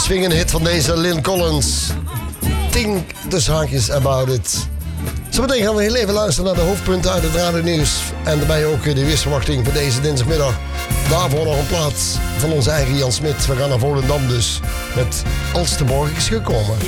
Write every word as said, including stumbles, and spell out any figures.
swingende hit van deze Lynn Collins. Think the haakjes about it. Zometeen gaan we heel even luisteren naar de hoofdpunten uit het radionieuws. En daarbij ook de weersverwachting voor deze dinsdagmiddag. Daarvoor nog een plaats van onze eigen Jan Smit. We gaan naar Volendam dus. Met Als de Borg is gekomen.